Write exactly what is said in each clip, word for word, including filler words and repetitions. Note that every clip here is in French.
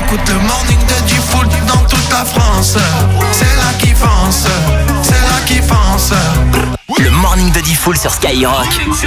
Écoute le morning de Diffoul dans toute la France. C'est là qui fonce, c'est là qui fonce. Le morning de Diffoul sur Skyrock.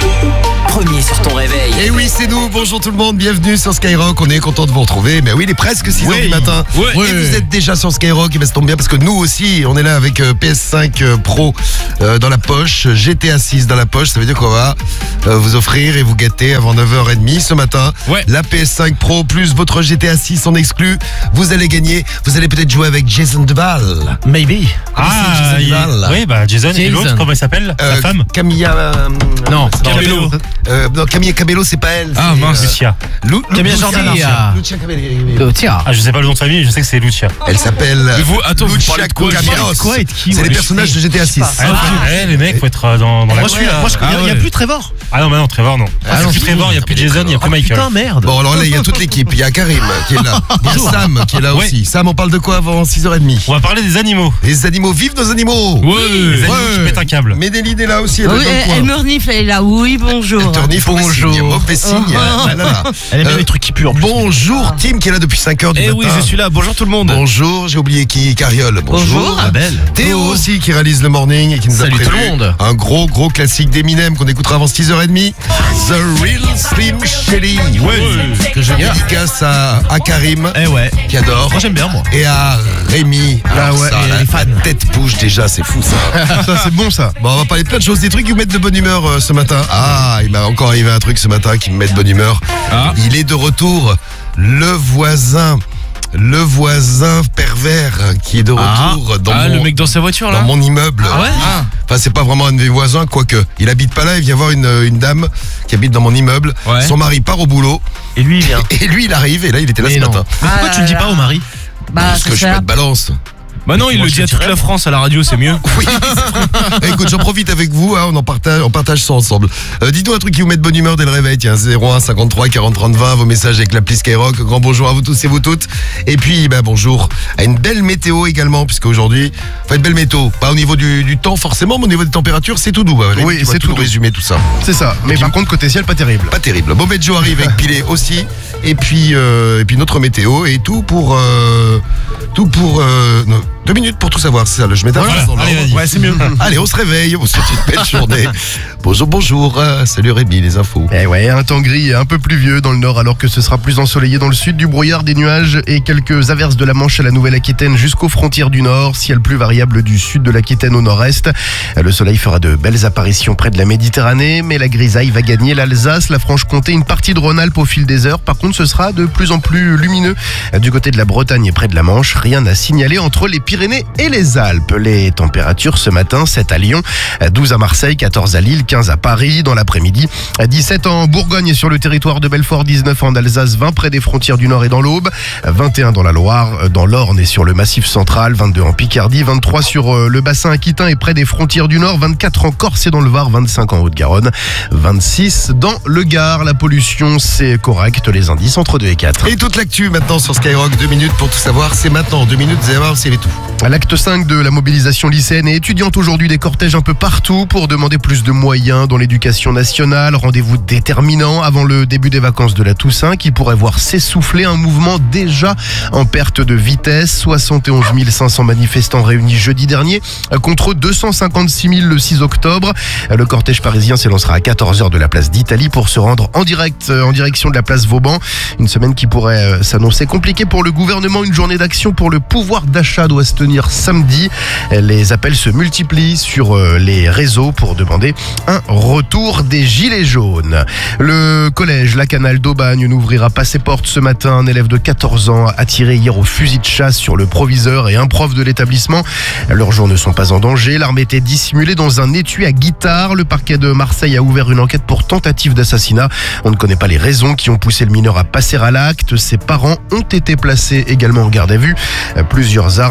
Premier sur ton réveil. Et oui, c'est nous. Bonjour tout le monde. Bienvenue sur Skyrock. On est content de vous retrouver. Mais oui, il est presque six heures du matin. Ouais. Et vous êtes déjà sur Skyrock. Et bien, ça tombe bien parce que nous aussi, on est là avec euh, P S cinq euh, Pro euh, dans la poche, G T A six dans la poche. Ça veut dire qu'on va euh, vous offrir et vous gâter avant neuf heures trente ce matin. Ouais. La P S cinq Pro plus votre G T A six en exclu. Vous allez gagner. Vous allez peut-être jouer avec Jason Deval. Maybe. Ah, il... Jason oui, bah Jason, Jason. et l'autre, comment il s'appelle? Euh, Sa femme? Camilla. euh, Non, comment elle Cabello. s'appelle euh, non, Camilla Cabello, c'est pas elle. Ah c'est, mince, euh, Lucia. Lu- Camilla Lucia, Jordan. Lucia. Lucia Cabello. Tiens. Ah, je sais pas le nom de famille, mais je sais que c'est Lucia. Elle s'appelle vous- attends, vous Lucia parlez de quoi, Cameos. quoi et de qui, C'est ouais. les personnages de G T A six. Ah, ouais, les mecs, faut être euh, dans, dans la Moi je suis là. Moi je Ah, Il y a ouais. plus Trevor. Ah non, mais non, Trevor, non. Ah, il n'y non, a plus c'est Trevor, il n'y a bon, plus ça Jason, il n'y a plus Michael. Putain merde. Bon, alors là, il y a toute l'équipe. Il y a Karim qui est là. Il y a Sam qui est là Ouais. aussi. Sam, on parle de quoi avant six heures trente? On va parler des animaux. Les animaux, vive nos animaux. Ouais, les animaux Ouais. qui pètent un câble. Médéline est là aussi. Elle, Oui, est dans le elle, coin. elle me renifle, elle est là. Oui, bonjour. Turnif, mauvais Bonjour. signe, mauvais signe. Ah là là. Elle aime bien Euh, les trucs qui puent en plus. Bonjour, Tim qui est là depuis cinq heures du Eh matin. oui, je suis là. Bonjour tout le monde. Bonjour, j'ai oublié qui, Cariole. Bonjour. Bonjour. Ah, belle. Théo aussi qui réalise le morning et qui nous Salut a prévu tout le monde. un gros gros classique d'Eminem qu'on écoutera avant six heures trente. The Real Slim Shady. Ouais. Que je dédicace à, à Karim Eh ouais. qui adore. Moi j'aime bien moi. Et à Rémi. Ah Alors ouais, ça, et la, les fans. la tête bouge déjà, c'est fou ça. Ça c'est bon ça. Bon, on va parler de plein de choses, des trucs qui vous mettent de bonne humeur euh, ce matin. Ah, il m'a encore arrivé un truc ce matin qui me met de bonne humeur. Ah. Il est de retour, le voisin. Le voisin pervers qui est de retour dans, Ah, mon, le mec dans sa voiture dans là. mon immeuble. Ah ouais. Enfin, c'est pas vraiment un de mes voisins, quoique. Il habite pas là, il vient voir une, une dame qui habite dans mon immeuble. Ouais. Son mari part au boulot. Et lui il vient. Et lui, il arrive, et là, il était là Mais ce non. matin. Mais pourquoi Ah tu le dis là pas là. au mari? Bah, Parce ça que je suis sert. pas de balance. Bah non, il Moi, le je dit à te toute dirais. la France à la radio, c'est mieux. Oui. Écoute, j'en profite avec vous, hein, on en partage, on partage ça ensemble. Euh, dites-nous un truc qui vous met de bonne humeur dès le réveil. Tiens, zéro un cinquante-trois quarante trente vingt, vos messages avec l'appli Skyrock. Grand bonjour à vous tous et vous toutes. Et puis, bah, bonjour à une belle météo également, puisque aujourd'hui, enfin, une belle météo. Pas au niveau du, du temps forcément, mais au niveau des températures, c'est tout doux. Bah, Rémi, Oui, tu vas c'est tout nous doux. résumer tout ça. C'est ça, mais par contre côté ciel pas terrible. Pas terrible. Mauvais Joe arrive avec Pilé aussi. Et puis, euh, et puis notre météo et tout pour, euh, tout pour, euh, non, deux minutes pour tout savoir. C'est ça, le je mets ta Voilà, phrase dans allez, l'ordre. vas-y. Ouais, c'est mieux. Allez, on se réveille, on se souhaite une belle journée. Bonjour, bonjour. Euh, salut Rémi, les infos. Eh ouais, un temps gris et un peu pluvieux dans le nord alors que ce sera plus ensoleillé dans le sud, du brouillard, des nuages et quelques averses de la Manche à la Nouvelle-Aquitaine jusqu'aux frontières du nord, ciel plus variable du sud de l'Aquitaine au nord-est. Le soleil fera de belles apparitions près de la Méditerranée, mais la grisaille va gagner l'Alsace, la Franche-Comté, une partie de Rhône-Alpes au fil des heures. Par contre, ce sera de plus en plus lumineux du côté de la Bretagne et près de la Manche. Rien à signaler entre les Pyrénées et les Alpes. Les températures ce matin, sept à Lyon, douze à Marseille, quatorze à Lille, quinze à Paris dans l'après-midi, dix-sept en Bourgogne et sur le territoire de Belfort, dix-neuf en Alsace, vingt près des frontières du Nord et dans l'Aube, vingt et un dans la Loire, dans l'Orne et sur le Massif central, vingt-deux en Picardie, vingt-trois sur le bassin aquitain et près des frontières du Nord, vingt-quatre en Corse et dans le Var, vingt-cinq en Haute-Garonne, vingt-six dans le Gard. La pollution, c'est correct, les indices entre deux et quatre. Et toute l'actu maintenant sur Skyrock, deux minutes pour tout savoir. C'est maintenant, deux minutes, vous allez voir, c'est tout. À l'acte cinq de la mobilisation lycéenne et étudiante aujourd'hui, des cortèges un peu partout pour demander plus de moyens dans l'éducation nationale. Rendez-vous déterminant avant le début des vacances de la Toussaint qui pourrait voir s'essouffler un mouvement déjà en perte de vitesse. soixante et onze mille cinq cents manifestants réunis jeudi dernier contre deux cent cinquante-six mille le six octobre. Le cortège parisien s'élancera à quatorze heures de la place d'Italie pour se rendre en direct en direction de la place Vauban. Une semaine qui pourrait s'annoncer compliquée pour le gouvernement. Une journée d'action pour le pouvoir d'achat doit se tenir samedi. Les appels se multiplient sur les réseaux pour demander un retour des gilets jaunes. Le collège La Canale d'Aubagne n'ouvrira pas ses portes ce matin. Un élève de quatorze ans a tiré hier au fusil de chasse sur le proviseur et un prof de l'établissement. Leurs jours ne sont pas en danger. L'arme était dissimulée dans un étui à guitare. Le parquet de Marseille a ouvert une enquête pour tentative d'assassinat. On ne connaît pas les raisons qui ont poussé le mineur à passer à l'acte. Ses parents ont été placés également en garde à vue. Plusieurs armes ont été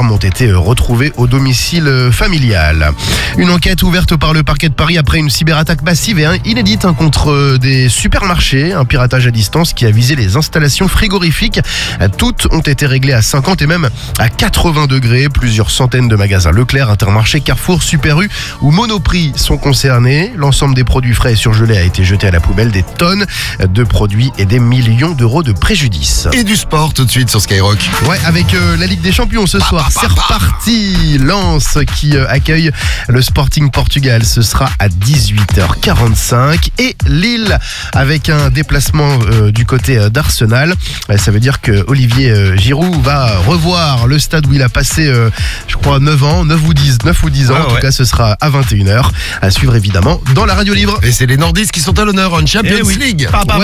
été retrouvée au domicile familial. Une enquête ouverte par le parquet de Paris après une cyberattaque massive et inédite hein, contre des supermarchés. Un piratage à distance qui a visé les installations frigorifiques. Toutes ont été réglées à cinquante et même à quatre-vingts degrés. Plusieurs centaines de magasins Leclerc, Intermarché, Carrefour, Super U ou Monoprix sont concernés. L'ensemble des produits frais et surgelés a été jeté à la poubelle. Des tonnes de produits et des millions d'euros de préjudice. Et du sport tout de suite sur Skyrock. Ouais, avec euh, la Ligue des Champions ce soir, c'est reparti. Lens qui euh, accueille le Sporting Portugal, ce sera à dix-huit heures quarante-cinq. Et Lille avec un déplacement euh, du côté euh, d'Arsenal. Euh, ça veut dire que Olivier euh, Giroud va revoir le stade où il a passé, euh, je crois, neuf ans, neuf ou dix, neuf ou dix ans. Ah, en tout ouais. cas, ce sera à vingt et une heures. À suivre évidemment dans la radio libre. Et c'est les Nordistes qui sont à l'honneur en Champions Eh oui. League. Pa, pa,